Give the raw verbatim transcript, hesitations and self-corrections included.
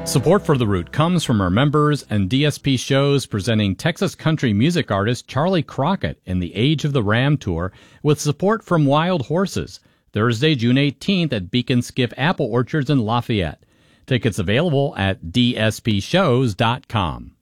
Support for The Root comes from our members and D S P shows presenting Texas country music artist Charlie Crockett in the Age of the Ram Tour with support from Wild Horses, Thursday, June eighteenth at Beacon Skiff Apple Orchards in Lafayette. Tickets available at d s p shows dot com.